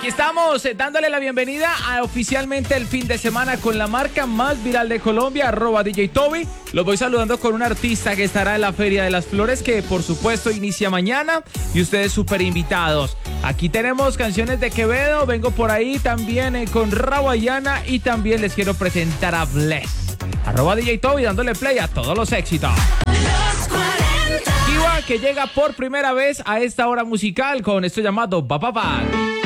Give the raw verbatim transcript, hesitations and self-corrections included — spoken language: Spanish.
estamos eh, dándole la bienvenida a oficialmente el fin de semana con la marca más viral de Colombia, arroba D J Toby. Los voy saludando con un artista que estará en la Feria de las Flores, que por supuesto inicia mañana, y ustedes súper invitados. Aquí tenemos canciones de Quevedo, vengo por ahí también eh, con Rawayana, y también les quiero presentar a Bless. Arroba D J Toby dándole play a todos los éxitos. Kiva, que llega por primera vez a esta hora musical con esto llamado Pa Pa Pa.